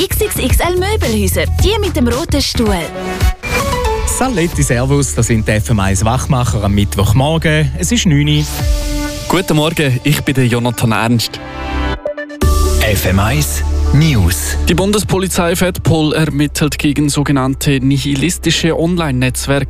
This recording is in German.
XXXL Möbelhäuser, die mit dem roten Stuhl. Saletti, servus, das sind die FM1 Wachmacher am Mittwochmorgen. Es ist 9 Uhr. Guten Morgen, ich bin der Jonathan Ernst. FM1 News. Die Bundespolizei FEDPOL ermittelt gegen sogenannte nihilistische Online-Netzwerke